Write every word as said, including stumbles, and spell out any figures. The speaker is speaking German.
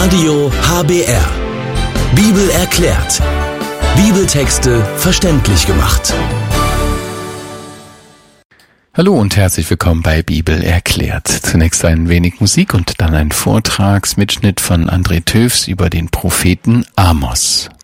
Radio H B R. Bibel erklärt. Bibeltexte verständlich gemacht. Hallo und herzlich willkommen bei Bibel erklärt. Zunächst ein wenig Musik und dann ein Vortragsmitschnitt von André Töfs über den Propheten Amos.